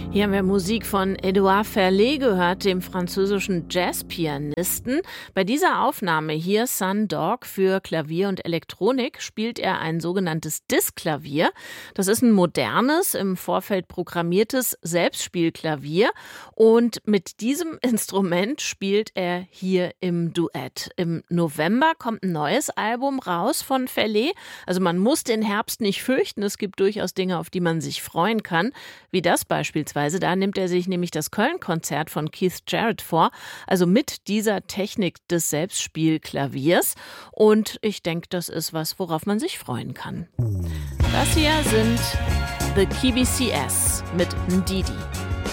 Hier haben wir Musik von Édouard Ferlet gehört, dem französischen Jazzpianisten. Bei dieser Aufnahme hier Sun Dog für Klavier und Elektronik spielt er ein sogenanntes Diskklavier. Das ist ein modernes, im Vorfeld programmiertes Selbstspielklavier. Und mit diesem Instrument spielt er hier im Duett. Im November kommt ein neues Album raus von Ferlet. Also man muss den Herbst nicht fürchten. Es gibt durchaus Dinge, auf die man sich freuen kann, wie das beispielsweise. Da nimmt er sich nämlich das Köln-Konzert von Keith Jarrett vor, also mit dieser Technik des Selbstspielklaviers. Und ich denke, das ist was, worauf man sich freuen kann. Das hier sind The KBCS mit Ndidi.